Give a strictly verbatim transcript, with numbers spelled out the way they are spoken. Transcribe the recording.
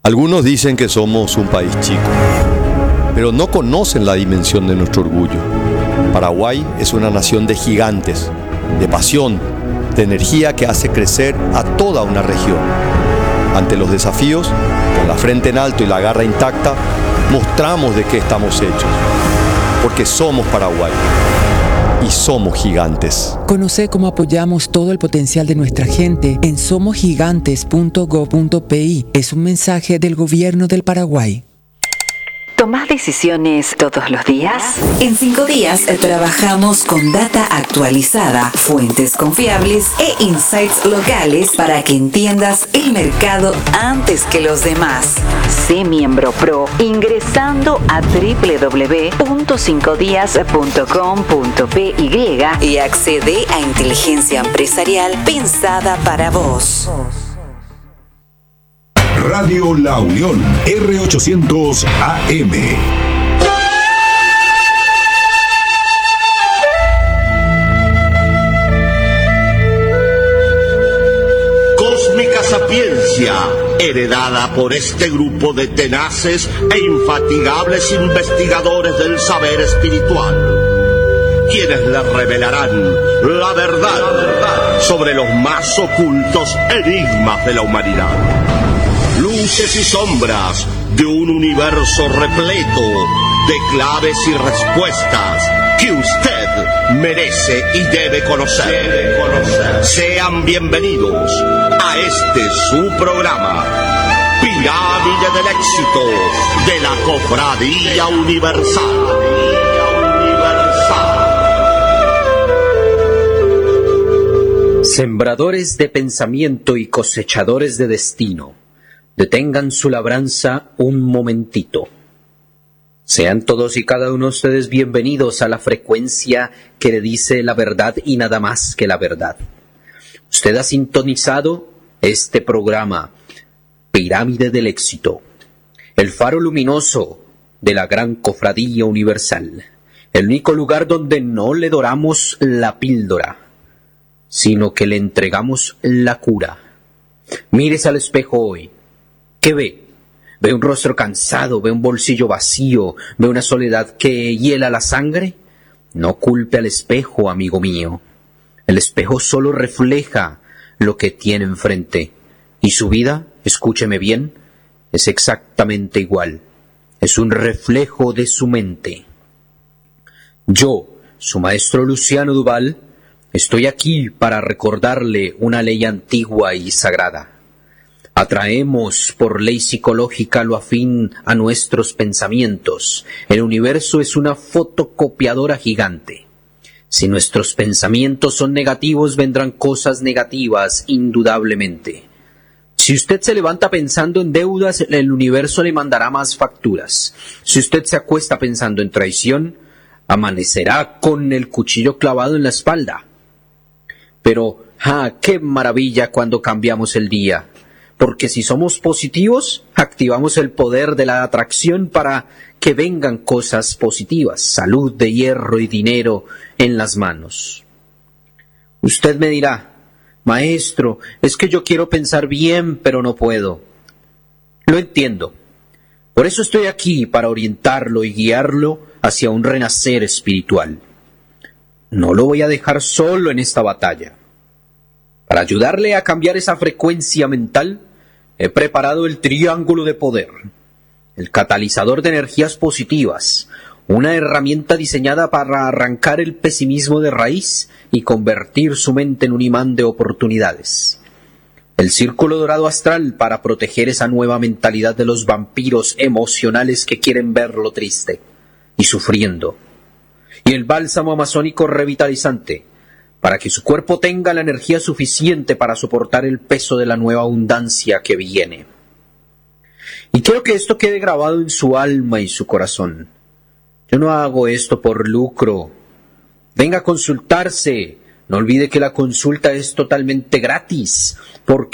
Algunos dicen que somos un país chico, pero no conocen la dimensión de nuestro orgullo. Paraguay es una nación de gigantes, de pasión, de energía que hace crecer a toda una región. Ante los desafíos, con la frente en alto y la garra intacta, mostramos de qué estamos hechos, porque somos Paraguay y somos gigantes. Conoce cómo apoyamos todo el potencial de nuestra gente en somos gigantes punto gob punto pi. Es un mensaje del Gobierno del Paraguay. ¿Tomás decisiones todos los días? En cinco días trabajamos con data actualizada, fuentes confiables e insights locales para que entiendas el mercado antes que los demás. Sé miembro pro ingresando a doble u doble u doble u punto cinco días punto com punto pe y accede a inteligencia empresarial pensada para vos. Radio La Unión, R ochocientos A M. Cósmica sapiencia, heredada por este grupo de tenaces e infatigables investigadores del saber espiritual, quienes les revelarán la verdad sobre los más ocultos enigmas de la humanidad. Luces y sombras de un universo repleto de claves y respuestas que usted merece y debe conocer. Debe conocer. Sean bienvenidos a este su programa, Pirámide del Éxito de la Cofradía Universal. Sembradores de pensamiento y cosechadores de destino, detengan su labranza un momentito. Sean todos y cada uno de ustedes bienvenidos a la frecuencia que le dice la verdad y nada más que la verdad. Usted ha sintonizado este programa, Pirámide del Éxito, el faro luminoso de la gran Cofradía Universal, el único lugar donde no le doramos la píldora, sino que le entregamos la cura. Mírese al espejo hoy. ¿Qué ve? ¿Ve un rostro cansado? ¿Ve un bolsillo vacío? ¿Ve una soledad que hiela la sangre? No culpe al espejo, amigo mío. El espejo solo refleja lo que tiene enfrente. Y su vida, escúcheme bien, es exactamente igual. Es un reflejo de su mente. Yo, su maestro Luciano Duval, estoy aquí para recordarle una ley antigua y sagrada. Atraemos por ley psicológica lo afín a nuestros pensamientos. El universo es una fotocopiadora gigante. Si nuestros pensamientos son negativos, vendrán cosas negativas, indudablemente. Si usted se levanta pensando en deudas, el universo le mandará más facturas. Si usted se acuesta pensando en traición, amanecerá con el cuchillo clavado en la espalda. Pero, ¡ah, qué maravilla cuando cambiamos el día! Porque si somos positivos, activamos el poder de la atracción para que vengan cosas positivas, salud de hierro y dinero en las manos. Usted me dirá, maestro, es que yo quiero pensar bien, pero no puedo. Lo entiendo. Por eso estoy aquí, para orientarlo y guiarlo hacia un renacer espiritual. No lo voy a dejar solo en esta batalla. Para ayudarle a cambiar esa frecuencia mental, he preparado el triángulo de poder, el catalizador de energías positivas, una herramienta diseñada para arrancar el pesimismo de raíz y convertir su mente en un imán de oportunidades. El círculo dorado astral para proteger esa nueva mentalidad de los vampiros emocionales que quieren verlo triste y sufriendo. Y el bálsamo amazónico revitalizante, para que su cuerpo tenga la energía suficiente para soportar el peso de la nueva abundancia que viene. Y quiero que esto quede grabado en su alma y su corazón. Yo no hago esto por lucro. Venga a consultarse. No olvide que la consulta es totalmente gratis, porque